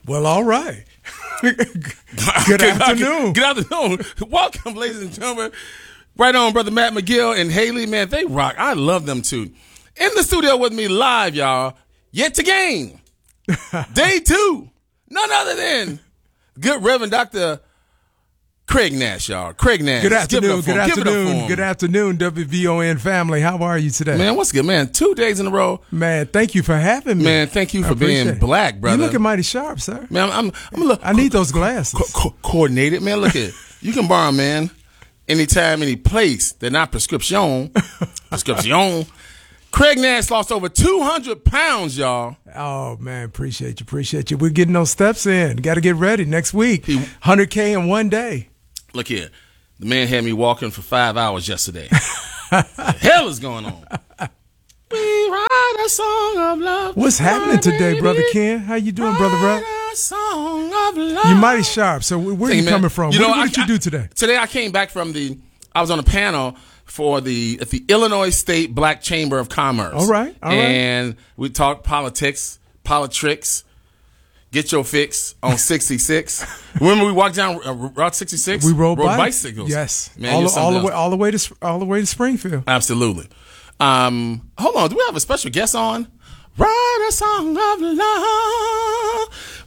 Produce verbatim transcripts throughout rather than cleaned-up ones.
Well, all right. Good afternoon. Good afternoon. Welcome, ladies and gentlemen. Right on, Brother Matt McGill and Haley, man, they rock. I love them too. In the studio with me live, y'all, yet to game. Day two. None other than good Reverend Doctor Craig Nash, y'all. Craig Nash. Good afternoon. Good Give afternoon. Good afternoon, W V O N family. How are you today? Man, what's good, man? Two days in a row. Man, thank you for having me. Man, thank you for being it. black, brother. You looking mighty sharp, sir. Man, I'm, I'm, I'm a little. I need those glasses. Co- co- coordinated, man. Look at you can borrow, man. Anytime, any place. They're not prescription. Prescription. Craig Nash lost over two hundred pounds, y'all. Oh, man, appreciate you, appreciate you. We're getting those steps in. Got to get ready next week. one hundred K in one day. Look here. The man had me walking for five hours yesterday. What the hell is going on? We write a song of love. What's happening today, baby? Brother Ken? How you doing, Brother Rob? A song of love. You're mighty sharp. So where are you man, coming from? You know, what, what I, did you do today? Today I came back from the, I was on a panel for the at the Illinois State Black Chamber of Commerce. All right, all right. And we talked politics, politics. Get your fix on sixty-six. Remember we walked down uh, Route sixty-six? We rode, rode bike. bicycles. Yes, man, all, all the way, all the way to all the way to Springfield. Absolutely. Um, hold on, do we have a special guest on? Write a song of love.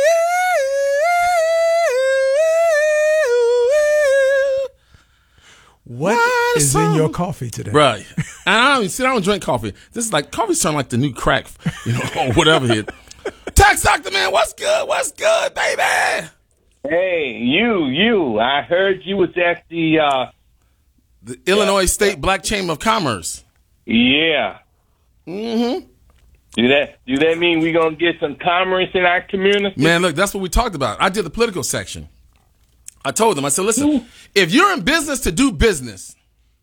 What Write is in your coffee today? Right. And I don't see. I don't drink coffee. This is like coffee's turning like the new crack, you know, or whatever it. Tax Doctor, man, what's good? What's good, baby? Hey, you, you. I heard you was at the uh, the Illinois State Black Chamber of Commerce. Yeah. Mm-hmm. Do that? Do that mean we gonna get some commerce in our community? Man, look, that's what we talked about. I did the political section. I told them, I said, listen, Ooh. if you're in business to do business,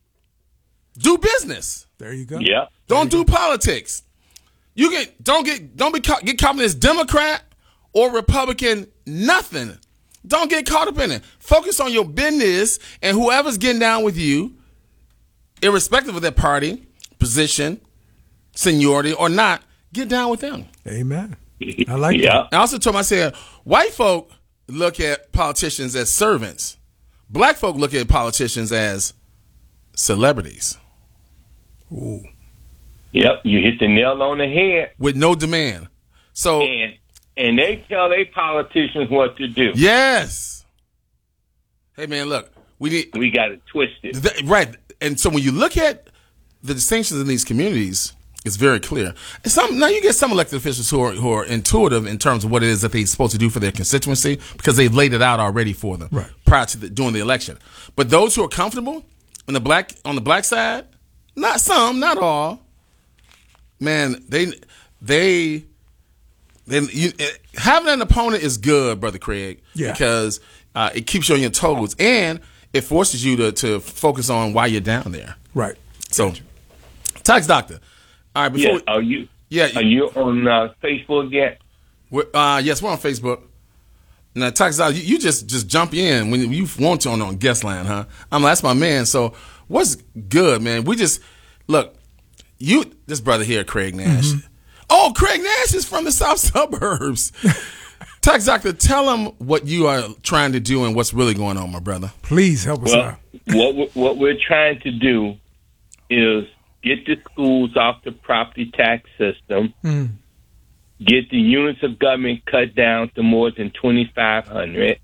do business. There you go. Yeah. Don't do politics. You get don't get don't be caught, get caught in this Democrat or Republican nothing. Don't get caught up in it. Focus on your business and whoever's getting down with you, irrespective of their party, position, seniority or not, get down with them. Amen. I like yeah. that. I also told them, I said, white folk look at politicians as servants. Black folk look at politicians as celebrities. Ooh. Yep, you hit the nail on the head. With no demand. So and and they tell their politicians what to do. Yes. Hey man, look, we need we got it twisted. Th- right. And so when you look at the distinctions in these communities, it's very clear. And some now you get some elected officials who are who are intuitive in terms of what it is that they're supposed to do for their constituency because they've laid it out already for them right. prior to the, doing the election. But those who are comfortable on the black on the black side, not some, not all. Man, they, they, then you having an opponent is good, Brother Craig, yeah. because uh, it keeps you on your toes and it forces you to, to focus on why you're down there. Right. So, gotcha. Tax Doctor. All right. Before yeah. Are you? Yeah. Are you on uh, Facebook yet? We're, uh, yes, we're on Facebook. Now, Tax Doctor, you, you just just jump in when you want to on, on guest line, huh? I'm like, that's my man. So, what's good, man? We just look. You, this brother here, Craig Nash. Mm-hmm. Oh, Craig Nash is from the south suburbs. Tax Doctor, tell him what you are trying to do and what's really going on, my brother. Please help us well, out. What we're, what we're trying to do is get the schools off the property tax system, mm. get the units of government cut down to more than twenty-five hundred,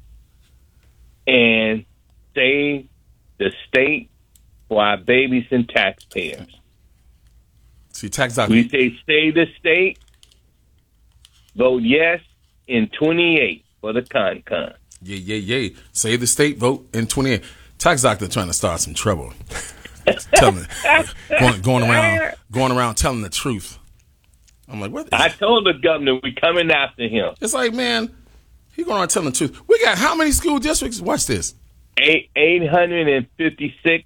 and save the state for our babies and taxpayers. See, Tax Doctor. We say save the state, vote yes in twenty-eight for the con-con. Yeah, yeah, yeah. Save the state, vote in twenty-eight. Tax Doctor trying to start some trouble. telling, going, going around, going around telling the truth. I'm like, what? I told the governor we coming after him. It's like, man, he going around telling the truth. We got how many school districts? Watch this. Eight eight hundred and fifty-six.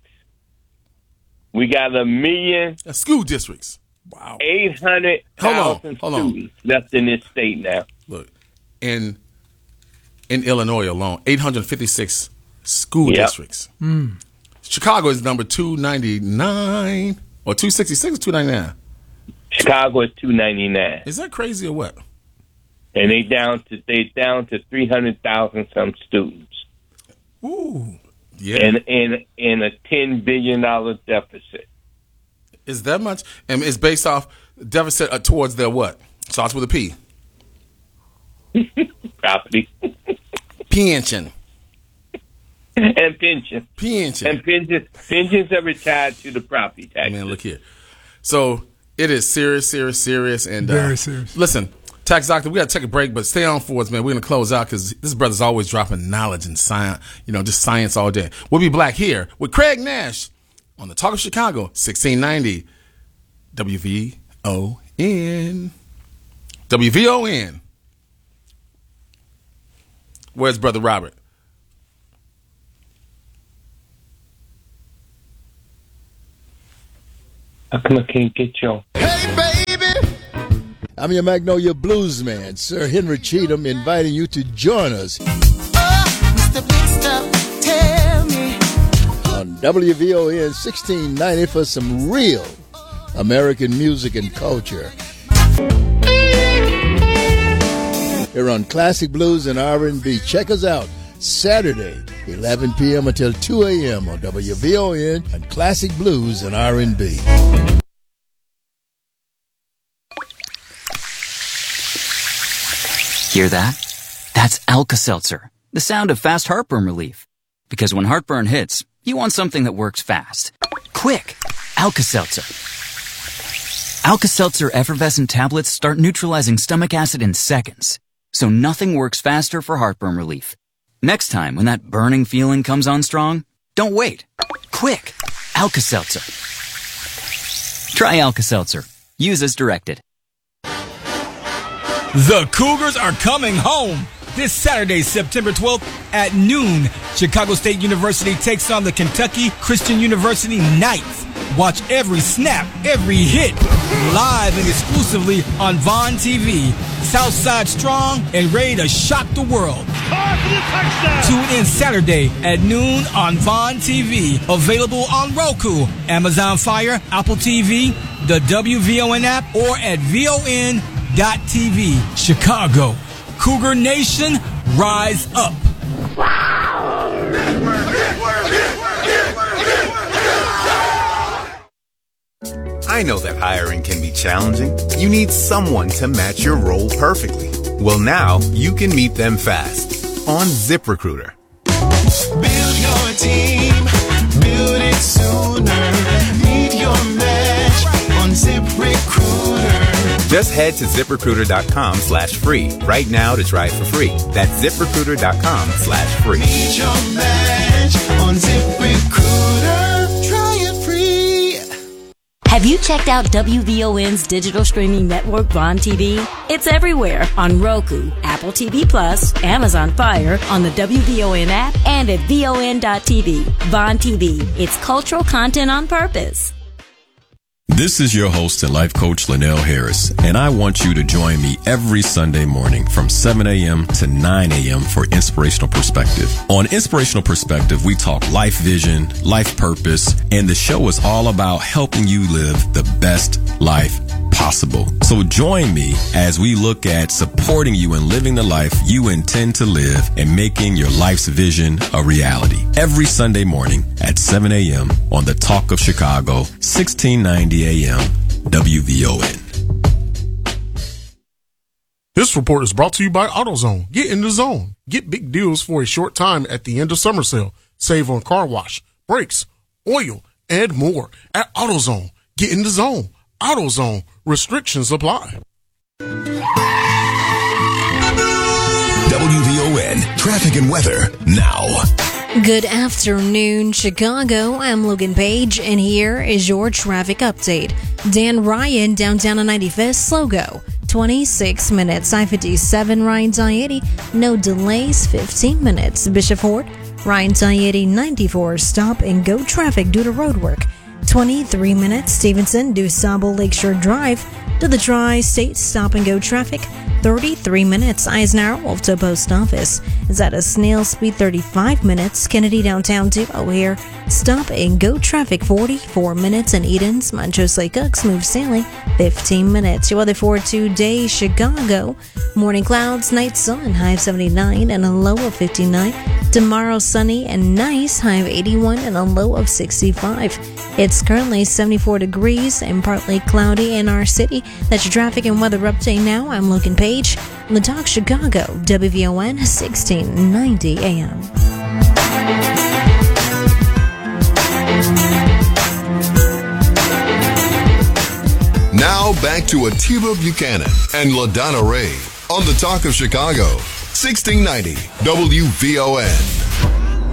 We got a million. Uh, school districts. Wow. Eight hundred thousand students left in this state now. Look, in in Illinois alone, eight hundred fifty-six school yep. districts. Mm. Chicago is number two ninety-nine or two sixty-six or two ninety-nine. Chicago is two ninety-nine. Is that crazy or what? and they down to they down to three hundred thousand some students. Ooh, Yeah. And in in a ten billion dollar deficit. Is that much? And it's based off deficit uh, towards their what? Starts with a P. Property. Pension. And pension. Pension. And pensions pensions are retied to the property tax. Man, look here. So it is serious, serious, serious, and Very uh, serious. Listen, Tax Doctor, we got to take a break, but stay on for us, man. We're gonna close out because this brother's always dropping knowledge and science, you know, just science all day. We'll be back here with Craig Nash on the Talk of Chicago, sixteen ninety W V O N. W V O N. Where's Brother Robert? How come I can't get you? Hey, baby! I'm your Magnolia Blues man, Sir Henry Cheatham, inviting you to join us Oh, Mister Big Stuff, tell me. on W V O N sixteen ninety for some real American music and culture. Here on Classic Blues and R and B. Check us out Saturday, eleven p.m. until two a.m. on W V O N and Classic Blues and R and B. Hear that? That's Alka-Seltzer, the sound of fast heartburn relief. Because when heartburn hits, you want something that works fast. Quick! Alka-Seltzer. Alka-Seltzer effervescent tablets start neutralizing stomach acid in seconds. So nothing works faster for heartburn relief. Next time when that burning feeling comes on strong, don't wait. Quick! Alka-Seltzer. Try Alka-Seltzer. Use as directed. The Cougars are coming home. This Saturday, September twelfth at noon, Chicago State University takes on the Kentucky Christian University Knights. Watch every snap, every hit, live and exclusively on Vaughn T V. Southside strong and ready to shock the world. Tune in Saturday at noon on Vaughn T V. Available on Roku, Amazon Fire, Apple T V, the W V O N app, or at V O N dot T V. Chicago. Cougar Nation, rise up. I know that hiring can be challenging. You need someone to match your role perfectly. Well, now you can meet them fast on ZipRecruiter. Build your team, build it sooner. Meet your match on ZipRecruiter. Just head to ZipRecruiter.com slash free right now to try it for free. That's ZipRecruiter.com slash free. Meet your match on ZipRecruiter. Try it free. Have you checked out W V O N's digital streaming network, Vaughn T V? It's everywhere on Roku, Apple T V Plus, Amazon Fire, on the W V O N app, and at V O N dot T V. Vaughn T V. It's cultural content on purpose. This is your host and life coach, Linnell Harris, and I want you to join me every Sunday morning from seven a.m. to nine a.m. for Inspirational Perspective. On Inspirational Perspective, we talk life vision, life purpose, and the show is all about helping you live the best life possible. So join me as we look at supporting you in living the life you intend to live and making your life's vision a reality. Every Sunday morning at seven a.m. on the Talk of Chicago, sixteen ninety a.m. W V O N. This report is brought to you by AutoZone. Get in the zone. Get big deals for a short time at the end of summer sale. Save on car wash, brakes, oil, and more at AutoZone. Get in the zone. AutoZone. Restrictions apply. W V O N traffic and weather now. Good afternoon, Chicago. I'm Logan Page, and here is your traffic update. Dan Ryan, downtown on ninety-fifth, slow go. twenty-six minutes. I fifty-seven, Ryan's I eighty, no delays, fifteen minutes. Bishop Ford, Ryan's I eighty, ninety-four, stop and go traffic due to road work. twenty-three minutes. Stevenson, DuSable Lakeshore Drive to the Tri-State, stop and go traffic. thirty-three minutes. Eisenhower Wolf to Post Office is at a snail speed, thirty-five minutes. Kennedy downtown to O'Hare, stop and go traffic, forty-four minutes. And Eden's Montrose Lake Cook, smooth sailing, fifteen minutes. Your weather for today, Chicago, morning clouds, night sun, high of seventy-nine and a low of fifty-nine. Tomorrow, sunny and nice, high of eighty-one and a low of sixty-five. It's currently seventy-four degrees and partly cloudy in our city. That's your traffic and weather update now. I'm Logan Page on the Talk Chicago, W V O N sixteen ninety A M. Now back to Atiba Buchanan and LaDonna Ray on the Talk of Chicago, sixteen ninety W V O N.